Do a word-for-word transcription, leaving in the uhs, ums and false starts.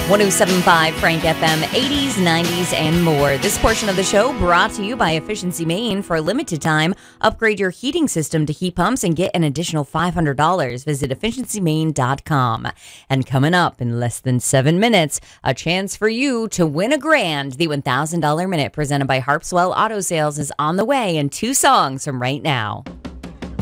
one oh seven point five Frank F M, eighties, nineties, and more. This portion of the show brought to you by Efficiency Maine. For a limited time, upgrade your heating system to heat pumps and get an additional five hundred dollars. Visit efficiency maine dot com. And coming up in less than seven minutes, a chance for you to win a grand. The one thousand dollars Minute presented by Harpswell Auto Sales is on the way, and two songs from right now.